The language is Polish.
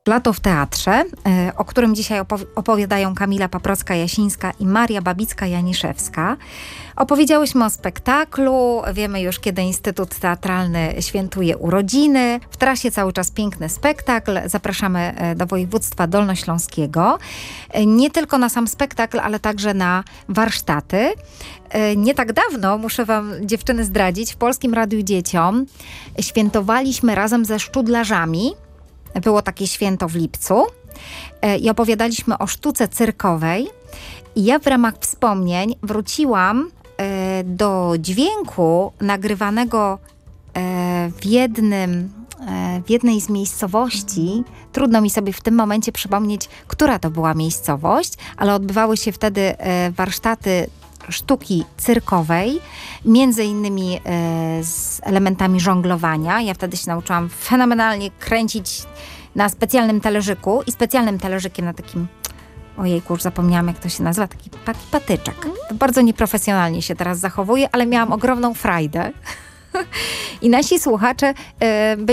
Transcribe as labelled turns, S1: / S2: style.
S1: Lato w teatrze, o którym dzisiaj opowiadają Kamila Paprocka-Jasińska i Maria Babicka-Janiszewska. Opowiedziałyśmy o spektaklu, wiemy już, kiedy Instytut Teatralny świętuje urodziny. W trasie cały czas piękny spektakl. Zapraszamy do województwa dolnośląskiego. Nie tylko na sam spektakl, ale także na warsztaty. Nie tak dawno, muszę wam dziewczyny zdradzić, w Polskim Radiu Dzieciom świętowaliśmy razem ze Szczudlarzami. Było takie święto w lipcu i opowiadaliśmy o sztuce cyrkowej. I ja w ramach wspomnień wróciłam do dźwięku nagrywanego w jednej z miejscowości. Trudno mi sobie w tym momencie przypomnieć, która to była miejscowość, ale odbywały się wtedy warsztaty sztuki cyrkowej, między innymi z elementami żonglowania. Ja wtedy się nauczyłam fenomenalnie kręcić na specjalnym talerzyku i specjalnym talerzykiem na takim, ojejku, już zapomniałam, jak to się nazywa, taki patyczek. To bardzo nieprofesjonalnie się teraz zachowuje, ale miałam ogromną frajdę. I nasi słuchacze